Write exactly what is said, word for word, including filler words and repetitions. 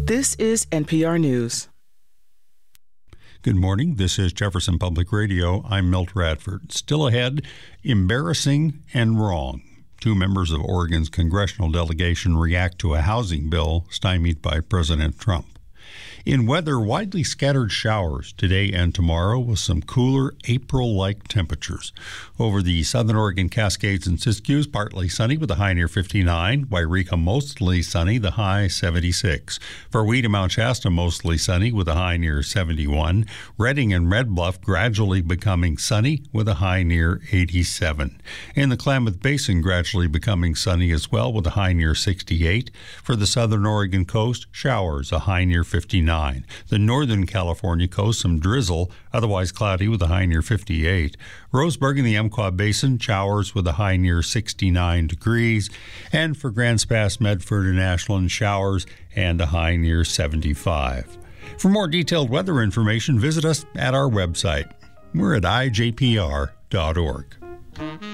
This is N P R News. Good morning. This is Jefferson Public Radio. I'm Milt Radford. Still ahead, embarrassing and wrong. Two members of Oregon's congressional delegation react to a housing bill stymied by President Trump. In weather, widely scattered showers today and tomorrow with some cooler April-like temperatures. Over the southern Oregon Cascades and Siskiyous, partly sunny with a high near fifty-nine. Wairika, mostly sunny, the high seventy-six. For Wheat and Mount Shasta, mostly sunny with a high near seventy-one. Redding and Red Bluff gradually becoming sunny with a high near eighty-seven. In the Klamath Basin, gradually becoming sunny as well with a high near sixty-eight. For the southern Oregon coast, showers, a high near fifty-nine. The northern California coast, some drizzle, otherwise cloudy with a high near fifty-eight. Roseburg and the Umpqua Basin, showers with a high near sixty-nine degrees. And for Grants Pass, Medford, and Ashland, showers and a high near seventy-five. For more detailed weather information, visit us at our website. We're at I J P R dot org.